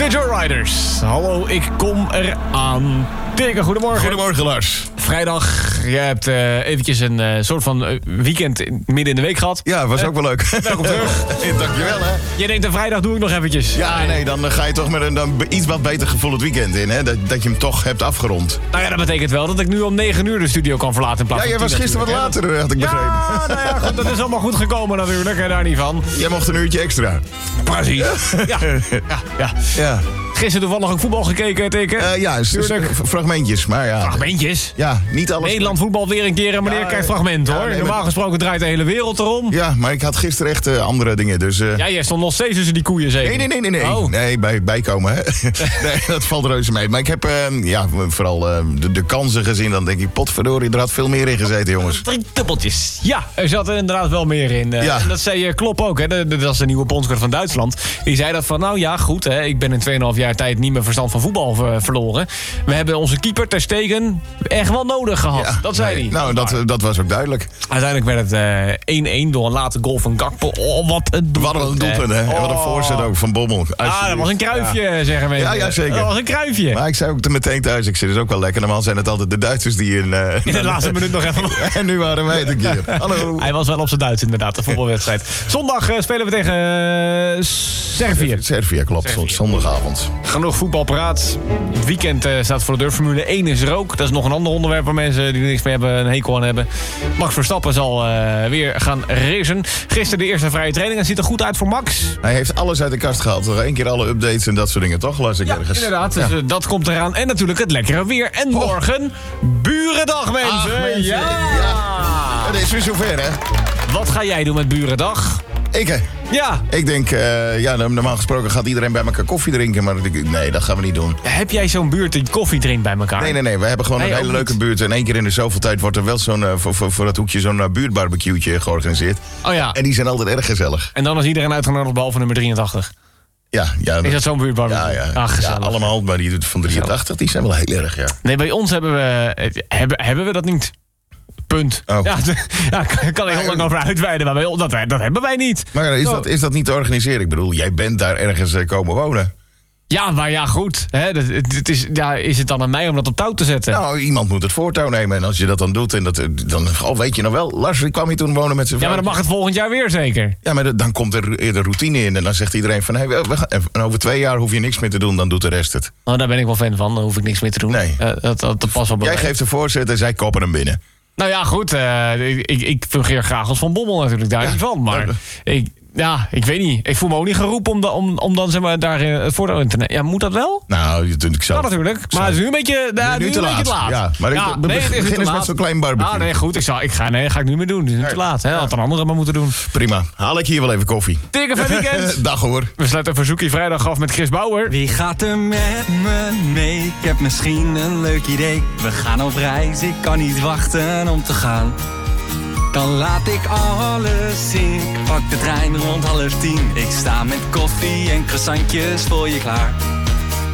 De Joyriders. Hallo, ik kom eraan. Dikke goedemorgen. Goedemorgen, Lars. Vrijdag, je hebt eventjes een soort van weekend midden in de week gehad. Ja, was ook wel leuk. Welkom terug. Dankjewel, hè. Je denkt, een vrijdag doe ik nog eventjes. Ja, nee, dan ga je toch met een iets wat beter gevoel het weekend in, hè. Dat je hem toch hebt afgerond. Nou ja, dat betekent wel dat ik nu om 9 uur de studio kan verlaten in plaats Ja, van jij was 10 gisteren wat later, had ik begrepen. Ja, nou ja, goed, dat is allemaal goed gekomen natuurlijk, hè, daar niet van. Jij mocht een uurtje extra. Precies. Ja. Ja. Gisteren toevallig ook voetbal gekeken, Tikken. Ja, fragmentjes, maar ja. Fragmentjes? Ja, niet alles. Nederland voetbal weer een keer en meneer krijgt fragmenten, hoor. nee, Normaal gesproken draait de hele wereld erom. Ja, maar ik had gisteren echt andere dingen, dus... Ja, jij stond nog steeds tussen die koeien, zeker? Nee. Oh. Nee, bijkomen, hè. Nee, dat valt reuze mee. Maar ik heb vooral de kansen gezien. Dan denk ik, potverdorie, er had veel meer in gezeten, jongens. 3 dubbeltjes. Ja, er zat er inderdaad wel meer in. Ja. En dat zei Klopp ook, hè. Dat was de nieuwe bondscoach van Duitsland. Die zei dat van, nou ja, goed, hè. Ik ben in 2,5 jaar tijd niet meer verstand van voetbal verloren. We hebben onze keeper Ter Stegen echt wel nodig gehad. Ja, dat zei hij. Nou, dat was ook duidelijk. Uiteindelijk werd het 1-1 door een late goal van Gakpo. Oh, wat een doelpunt. Wat een doelpunt, hè. En wat een voorzet ook van Bommel. Dat was een kruifje, zeggen mensen. Ja, zeker. Dat was een kruifje. Maar ik zei ook meteen thuis, ik zit dus ook wel lekker. Normaal zijn het altijd de Duitsers die in de laatste minuut nog even... En nu waren wij het een keer. Hallo. Hij was wel op zijn Duits, inderdaad, de voetbalwedstrijd. Zondag spelen we tegen Servië. Servië, klopt. Zondagavond. Genoeg voetbal paraat. Het weekend staat voor de deur. Formule 1 is er ook. Dat is nog een ander onderwerp waar mensen die er niks mee hebben een hekel aan hebben. Max Verstappen zal weer gaan racen. Gisteren de eerste vrije training. Het ziet er goed uit voor Max. Hij heeft alles uit de kast gehaald. Nog 1 keer alle updates en dat soort dingen, toch? Las ik ergens. Inderdaad. Dus, dat komt eraan. En natuurlijk het lekkere weer. En morgen Burendag, mensen. Ach, mensen. Ja. Het is weer zover, hè? Wat ga jij doen met Burendag? Ja. Ik denk, normaal gesproken gaat iedereen bij elkaar koffie drinken. Maar nee, dat gaan we niet doen. Heb jij zo'n buurt die koffie drinkt bij elkaar? Nee. We hebben gewoon een hele leuke buurt. En 1 keer in de zoveel tijd wordt er wel zo'n voor dat hoekje zo'n buurtbarbecue'tje georganiseerd. Oh ja. En die zijn altijd erg gezellig. En dan is iedereen uitgenodigd behalve nummer 83. Ja. Is dat zo'n buurtbarbecue? Ja. Ach, ja, allemaal, maar die van 83, die zijn wel heel erg, ja. Nee, bij ons hebben we dat niet. Punt. Oh. Ja, kan ik heel lang over uitweiden, maar dat hebben wij niet. Maar is dat niet te organiseren? Ik bedoel, jij bent daar ergens komen wonen. Ja, maar ja, goed. Hè, is het dan aan mij om dat op touw te zetten? Nou, iemand moet het voortouw nemen. En als je dat dan doet, dan weet je nou wel. Lars, die kwam hier toen wonen met zijn vrouw. Ja, maar dan mag het volgend jaar weer zeker. Ja, maar dan komt er de routine in. En dan zegt iedereen van, en over 2 jaar hoef je niks meer te doen. Dan doet de rest het. Oh, daar ben ik wel fan van. Dan hoef ik niks meer te doen. Nee. Dat past wel bij Jij geeft de voorzet en zij koppen hem binnen. Nou ja, goed. Ik fungeer graag als Van Bommel natuurlijk, daar niet van. Maar ik weet niet. Ik voel me ook niet geroepen om dan zeg maar daar het voordeel in te nemen. Ja, moet dat wel? Nou, ik zou... Ja, natuurlijk. Maar het is nu een beetje, nu te laat. Ja, maar begin eens met zo'n klein barbecue. Ah, nee, goed. Ga ik nu meer doen. Het is nu te laat. Hè? Had een andere maar moeten doen. Prima. Haal ik hier wel even koffie. Tikken van weekend. Dag hoor. We sluiten een verzoekje vrijdag af met Chris Bauer. Wie gaat er met me mee? Ik heb misschien een leuk idee. We gaan op reis, ik kan niet wachten om te gaan. Dan laat ik alles zien. Ik pak de trein rond 9:30. Ik sta met koffie en croissantjes voor je klaar.